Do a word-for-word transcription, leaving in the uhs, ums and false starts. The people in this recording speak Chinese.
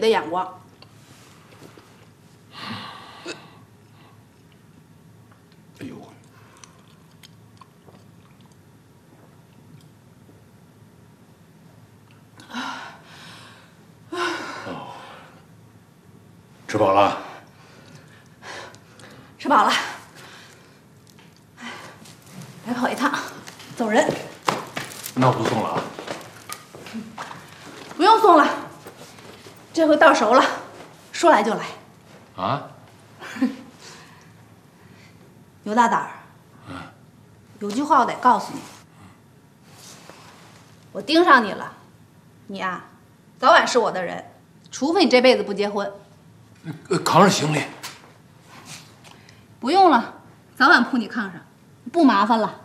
的眼光。 哎呦！哦，吃饱了？ 吃饱了。白跑一趟，走人。 那我不送了啊。 不用送了，这回到手了，说来就来。 啊？ 牛大胆儿， 嗯， 有句话我得告诉你，我盯上你了，你啊，早晚是我的人，除非你这辈子不结婚。 呃，扛着行李。 不用了，早晚铺你炕上，不麻烦了。